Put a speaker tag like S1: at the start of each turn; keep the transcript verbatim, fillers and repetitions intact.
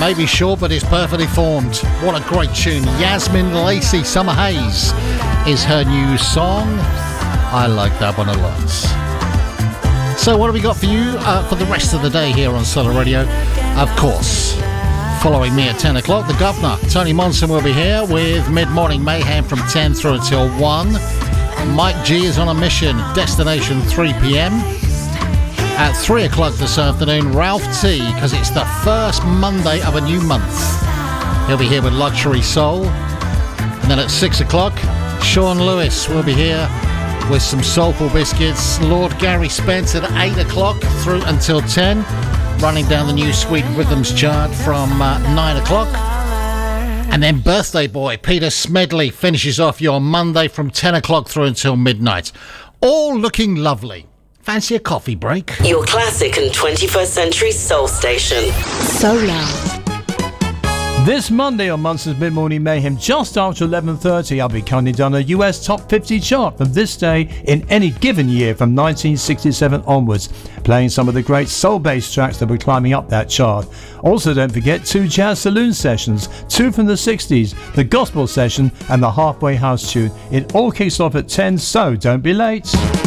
S1: may be short, but it's perfectly formed. What a great tune. Yasmin Lacey, Summer Haze is her new song. I like that one a lot. So what have we got for you uh, for the rest of the day here on Solar Radio? Of course, following me at ten o'clock, the Governor, Tony Monson, will be here with Mid-Morning Mayhem from ten through until one. Mike G is on a mission, destination three p.m. At three o'clock this afternoon, Ralph T, because it's the first Monday of a new month. He'll be here with Luxury Soul. And then at six o'clock, Sean Lewis will be here with some Soulful Biscuits. Lord Gary Spence at eight o'clock through until ten, running down the new Sweet Rhythms chart from uh, nine o'clock. And then Birthday Boy, Peter Smedley, finishes off your Monday from ten o'clock through until midnight. All looking lovely. Fancy a coffee break?
S2: Your classic and twenty-first century soul station.
S3: Solar.
S4: This Monday on Munson's Mid-Morning Mayhem, just after eleven thirty, I'll be counting down a U S Top fifty chart from this day in any given year from nineteen sixty-seven onwards, playing some of the great soul-based tracks that were climbing up that chart. Also, don't forget two Jazz Saloon sessions, two from the sixties, the Gospel session and the Halfway House tune. It all kicks off at ten, so don't be late.